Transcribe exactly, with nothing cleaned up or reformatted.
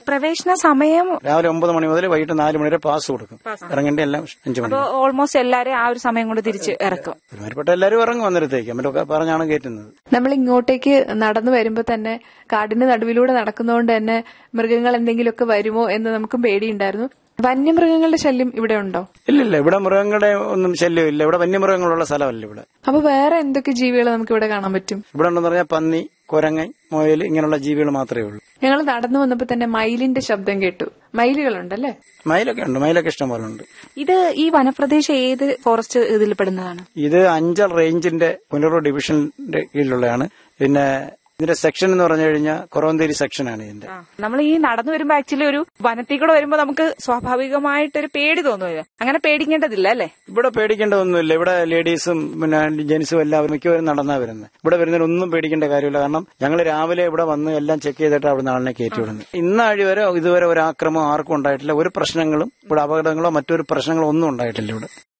പ്രവേശന സമയം രാവിലെ ഒമ്പത് മണി മുതൽ വൈകിട്ട് നാല് മണി വരെ പാസ് കൊടുക്കും. ഇറങ്ങേണ്ട എല്ലാം അഞ്ചു മണി. ഓൾമോസ്റ്റ് എല്ലാരും ആ ഒരു സമയം കൊണ്ട് തിരിച്ച് ഇറക്കും. ഒരുമാതിരിപ്പെട്ട എല്ലാവരും ഇറങ്ങും അന്നേരത്തേക്ക്. അവരൊക്കെ പറഞ്ഞാണ് കയറ്റുന്നത്. നമ്മൾ ഇങ്ങോട്ടേക്ക് നടന്നു വരുമ്പോ തന്നെ കാടിന്റെ നടുവിലൂടെ നടക്കുന്നതുകൊണ്ട് തന്നെ മൃഗങ്ങൾ എന്തെങ്കിലുമൊക്കെ വരുമോ എന്ന് നമുക്കും പേടിയുണ്ടായിരുന്നു. വന്യമൃഗങ്ങളുടെ ശല്യം ഇവിടെ ഉണ്ടോ? ഇല്ലില്ല, ഇവിടെ മൃഗങ്ങളുടെ ഒന്നും ശല്യം ഇല്ല. ഇവിടെ വന്യമൃഗങ്ങളുള്ള സ്ഥലമല്ല ഇവിടെ. അപ്പൊ വേറെ എന്തൊക്കെ ജീവികൾ നമുക്ക് ഇവിടെ കാണാൻ പറ്റും? ഇവിടെ ഉണ്ടെന്ന് പറഞ്ഞാൽ പന്നി, കുരങ്ങൻ, മുയൽ ഇങ്ങനെയുള്ള ജീവികൾ മാത്രമേ ഉള്ളൂ. ഞങ്ങൾ നടന്നു വന്നപ്പോ തന്നെ മയിലിന്റെ ശബ്ദം കേട്ടു. മയിലുകളുണ്ടല്ലേ? മയിലൊക്കെ ഉണ്ട്, മയിലൊക്കെ ഇഷ്ടം പോലെ ഉണ്ട്. ഇത് ഈ വനപ്രദേശം ഏത് ഫോറസ്റ്റ് ഇതിൽ പെടുന്നതാണ്? ഇത് അഞ്ചൽ റേഞ്ചിന്റെ പുനലൂർ ഡിവിഷന്റെ കീഴിലുള്ളതാണ്. പിന്നെ ഇതിന്റെ സെക്ഷൻ എന്ന് പറഞ്ഞു കഴിഞ്ഞാൽ കൊറവന്തേരി സെക്ഷനാണ് ഇതിന്റെ. നമ്മൾ ഈ നടന്നു വരുമ്പോ ആക്ച്വലി ഒരു വനത്തിൽ കൂടെ വരുമ്പോ നമുക്ക് സ്വാഭാവികമായിട്ടൊരു പേടി തോന്നുമില്ല. അങ്ങനെ പേടിക്കേണ്ടതില്ല അല്ലേ? ഇവിടെ പേടിക്കേണ്ടതൊന്നുമില്ല. ഇവിടെ ലേഡീസും പിന്നെ ജെന്റ്സും എല്ലാവരും മിക്കവരും നടന്നാ വരുന്നത്. ഇവിടെ വരുന്നതിനൊന്നും പേടിക്കേണ്ട കാര്യമില്ല. കാരണം ഞങ്ങൾ രാവിലെ ഇവിടെ വന്ന് എല്ലാം ചെക്ക് ചെയ്തിട്ട് അവിടെ നാളിനെ കയറ്റി വിടുന്നത്. ഇന്നാഴി വരെ ഇതുവരെ ഒരു ആക്രമം ആർക്കും ഉണ്ടായിട്ടില്ല. ഒരു പ്രശ്നങ്ങളും ഇവിടെ അപകടങ്ങളോ മറ്റൊരു പ്രശ്നങ്ങളോ ഒന്നും ഉണ്ടായിട്ടില്ല ഇവിടെ.